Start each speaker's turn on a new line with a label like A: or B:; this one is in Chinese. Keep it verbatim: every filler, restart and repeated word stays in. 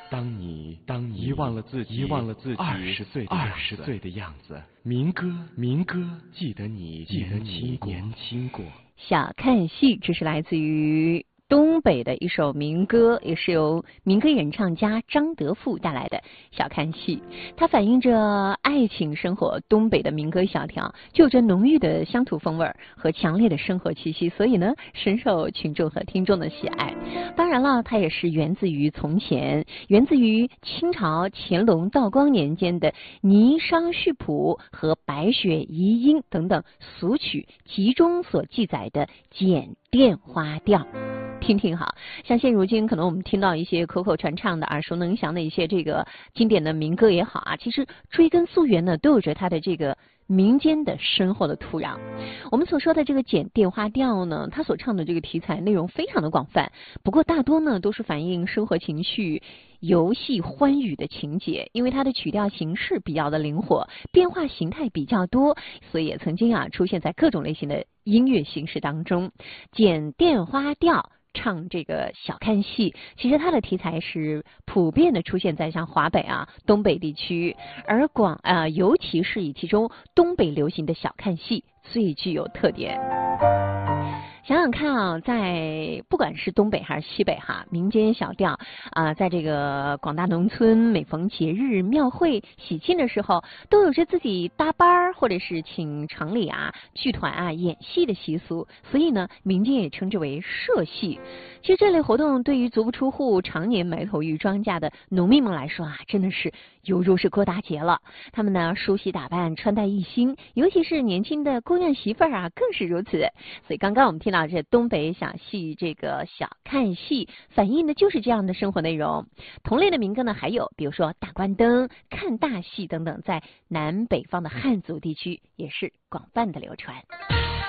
A: 当你当你遗忘了自己遗忘了自己二十岁二十岁的样子，民歌民歌记得你记得你年轻过。
B: 小看戏，这是来自于东北的一首民歌，也是由民歌演唱家张德富带来的小看戏。它反映着爱情生活，东北的民歌小调就有着浓郁的乡土风味和强烈的生活气息，所以呢深受群众和听众的喜爱。当然了，它也是源自于从前，源自于清朝乾隆道光年间的霓裳序谱和白雪遗音等等俗曲集中所记载的剪电花调。听听好，像现如今可能我们听到一些口口传唱的耳熟能详的一些这个经典的民歌也好啊，其实追根溯源呢都有着它的这个民间的深厚的土壤。我们所说的这个剪电花调呢，它所唱的这个题材内容非常的广泛，不过大多呢都是反映生活情绪、游戏欢愉的情节，因为它的曲调形式比较的灵活，变化形态比较多，所以也曾经啊出现在各种类型的音乐形式当中。剪电花调唱这个小看戏，其实它的题材是普遍的出现在像华北啊、东北地区，而广啊、呃，尤其是以其中东北流行的小看戏最具有特点。想想看啊，在不管是东北还是西北哈，民间小调啊、呃，在这个广大农村，每逢节日、庙会、喜庆的时候，都有着自己搭班儿或者是请城里啊剧团啊演戏的习俗，所以呢，民间也称之为社戏。其实这类活动对于足不出户、常年埋头于庄稼的农民们来说啊，真的是犹如是过大节了。他们呢梳洗打扮，穿戴一新，尤其是年轻的姑娘媳妇儿啊，更是如此。所以刚刚我们听到这东北小戏这个小看戏，反映的就是这样的生活内容。同类的民歌呢，还有比如说大关灯、看大戏等等，在南北方的汉族地区也是广泛的流传。